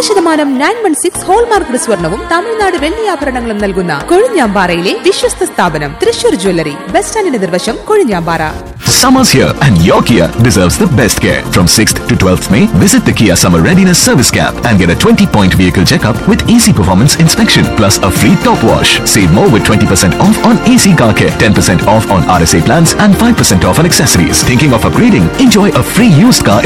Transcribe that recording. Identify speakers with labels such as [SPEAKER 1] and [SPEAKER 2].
[SPEAKER 1] 100% 916 hallmark സ്വർണവും തമിഴ്നാട് വെള്ളിയാഭരണങ്ങളും നൽകുന്ന കൊഴിഞ്ഞാമ്പാറയിലെ വിശ്വസ്ത സ്ഥാപനം തൃശൂർ ജ്വല്ലറി. ബസ് സ്റ്റാൻഡിന് നിർവശം, Kozhinjampara.
[SPEAKER 2] Summer's here and your Kia deserves the best care. From 6th to 12th May, visit the Kia Summer Readiness Service Camp and get a 20-point vehicle checkup with easy performance inspection plus a free top wash. Save more with 20% off on AC car care, 10% off on RSA plans and 5% off on accessories. Thinking of upgrading? Enjoy a free used car